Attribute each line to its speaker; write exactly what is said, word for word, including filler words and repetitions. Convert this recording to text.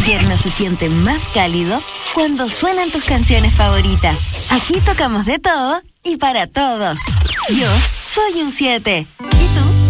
Speaker 1: invierno se siente más cálido cuando suenan tus canciones favoritas. Aquí tocamos de todo y para todos. Yo soy un siete.